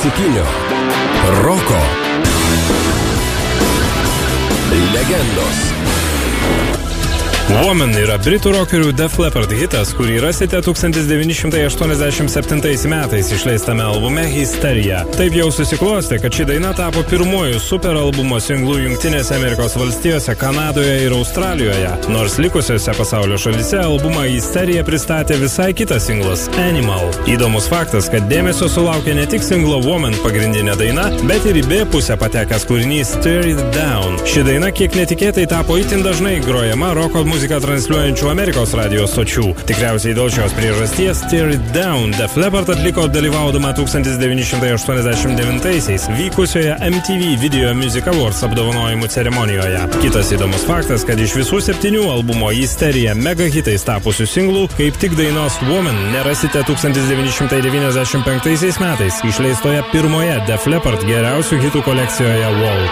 klasikinio roko legendos. Woman yra britų rokerių Def Leppard hitas, kurį rasite 1987 metais išleistame albume Hysteria. Taip jau susiklostė, kad ši daina tapo pirmuoju superalbumo singlu Jungtinėse Amerikos valstijose, Kanadoje ir Australijoje. Nors likusiose pasaulio šalyse albumą Hysteria pristatė visai kitas singlas Animal. Įdomus faktas, kad dėmesio sulaukė ne tik singlo Woman pagrindinė daina, bet ir į B pusę patekęs kūrinys Tear It Down. Ši daina kiek netikėtai tapo itin dažnai grojama roko muziką transliuojančių Amerikos radijos stočių. Tikriausiai dėl šios priežasties Tear It Down Def Leppard atliko dalyvaudama 1989-aisiais vykusioje MTV Video Music Awards apdovanojimų ceremonijoje. Kitas įdomus faktas, kad iš visų 7 albumo Hysteria mega hitais tapusių singlų, kaip tik dainos Woman nerasite 1995 metais išleistoje pirmoje Def Leppard geriausių hitų kolekcijoje World.